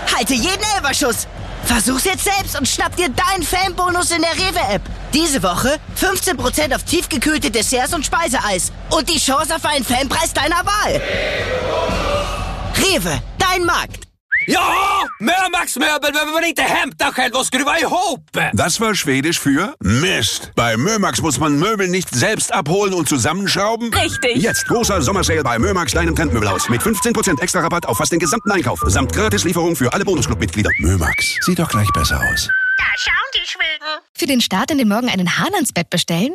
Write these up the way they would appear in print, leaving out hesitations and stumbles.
Halte jeden Elferschuss. Versuch's jetzt selbst und schnapp dir deinen Fanbonus in der Rewe-App. Diese Woche 15% auf tiefgekühlte Desserts und Speiseeis. Und die Chance auf einen Fanpreis deiner Wahl. Rewe, dein Markt. Ja, Mömax-möbel behöver man inte hämta själv och skruva ihop. Das war Schwedisch für Mist. Bei Mömax muss man Möbel nicht selbst abholen und zusammenschrauben. Richtig. Jetzt großer Sommersale bei Mömax, deinem Trendmöbelhaus. Mit 15% extra Rabatt auf fast den gesamten Einkauf. Samt Gratislieferung für alle Bonusclub-Mitglieder. Mömax, sieht doch gleich besser aus. Da schauen die Schweden. Für den Start in den Morgen einen Hahn ans Bett bestellen?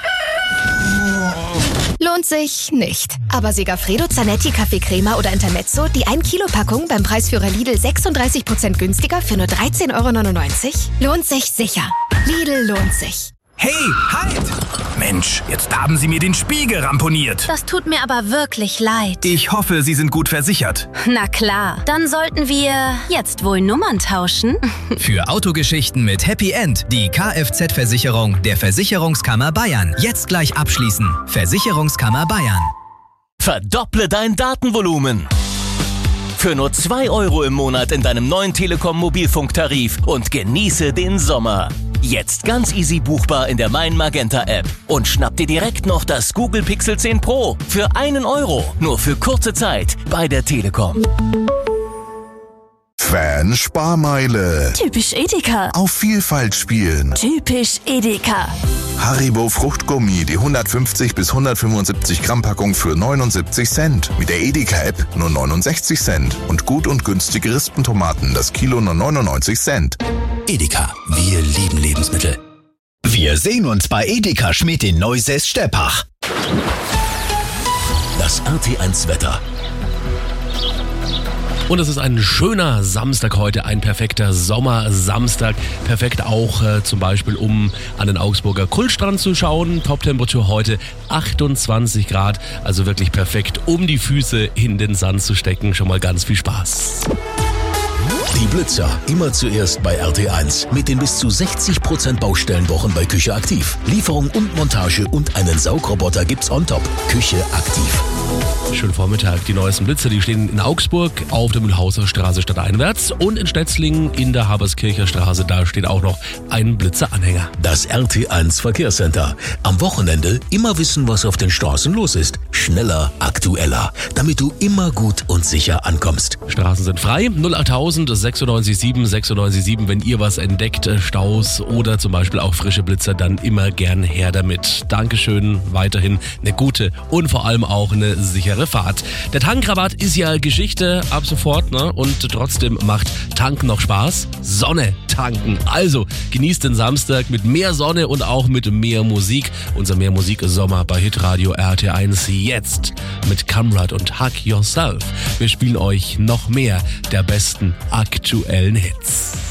Lohnt sich nicht. Aber Segafredo Zanetti Kaffeecrema oder Intermezzo, die 1-Kilo-Packung beim Preisführer Lidl 36% günstiger für nur 13,99 €? Lohnt sich sicher. Lidl lohnt sich. Hey, halt! Mensch, jetzt haben Sie mir den Spiegel ramponiert. Das tut mir aber wirklich leid. Ich hoffe, Sie sind gut versichert. Na klar, dann sollten wir jetzt wohl Nummern tauschen. Für Autogeschichten mit Happy End die Kfz-Versicherung der Versicherungskammer Bayern. Jetzt gleich abschließen. Versicherungskammer Bayern. Verdopple dein Datenvolumen. Für nur 2 € im Monat in deinem neuen Telekom-Mobilfunktarif und genieße den Sommer. Jetzt ganz easy buchbar in der Mein Magenta App. Und schnapp dir direkt noch das Google Pixel 10 Pro für 1 €. Nur für kurze Zeit bei der Telekom. Fan-Sparmeile. Typisch Edeka. Auf Vielfalt spielen. Typisch Edeka. Haribo Fruchtgummi, die 150 bis 175 Gramm Packung für 79 Cent. Mit der Edeka-App nur 69 Cent. Und gut und günstige Rispentomaten, das Kilo nur 99 Cent. Edeka, wir lieben Lebensmittel. Wir sehen uns bei Edeka Schmidt in Neusäß-Steppach. Das RT1-Wetter. Und es ist ein schöner Samstag heute, ein perfekter Sommersamstag. Perfekt auch zum Beispiel, um an den Augsburger Kultstrand zu schauen. Toptemperatur heute 28 Grad, also wirklich perfekt, um die Füße in den Sand zu stecken. Schon mal ganz viel Spaß. Die Blitzer, immer zuerst bei RT1. Mit den bis zu 60% Baustellenwochen bei Küche Aktiv. Lieferung und Montage und einen Saugroboter gibt's on top. Küche Aktiv. Schönen Vormittag. Die neuesten Blitzer, die stehen in Augsburg auf der Mühlhauser Straße stadteinwärts und in Stetzlingen in der Haberskircher Straße. Da steht auch noch ein Blitzeranhänger. Das RT1 Verkehrscenter. Am Wochenende immer wissen, was auf den Straßen los ist. Schneller, aktueller, damit du immer gut und sicher ankommst. Straßen sind frei. 08000 967 967. Wenn ihr was entdeckt, Staus oder zum Beispiel auch frische Blitzer, dann immer gern her damit. Dankeschön. Weiterhin eine gute und vor allem auch eine sichere Fahrt. Der Tankrabatt ist ja Geschichte ab sofort, ne? Und trotzdem macht Tanken noch Spaß. Sonne tanken. Also genießt den Samstag mit mehr Sonne und auch mit mehr Musik. Unser Mehr Musik Sommer bei Hitradio RT1 jetzt mit Kamrat und Hug Yourself. Wir spielen euch noch mehr der besten aktuellen Hits.